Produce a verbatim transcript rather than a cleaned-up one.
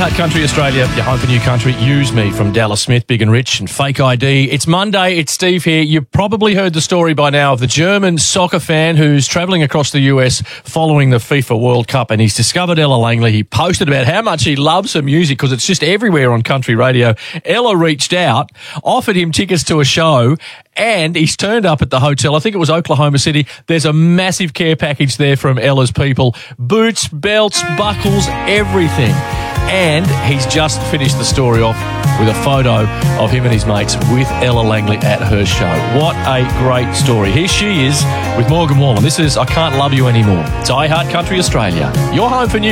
Heart Country Australia, your home for new country. Use Me from Dallas Smith, Big and Rich, and Fake I D. It's Monday, it's Steve here. You've probably heard the story by now of the German soccer fan who's travelling across the U S following the FIFA World Cup, and he's discovered Ella Langley. He posted about how much he loves her music because it's just everywhere on country radio. Ella reached out, offered him tickets to a show, and he's turned up at the hotel. I think it was Oklahoma City. There's a massive care package there from Ella's people. Boots, belts, buckles, everything. And he's just finished the story off with a photo of him and his mates with Ella Langley at her show. What a great story. Here she is with Morgan Wallen. This is I Can't Love You Anymore. It's I Heart Country Australia. Your home for new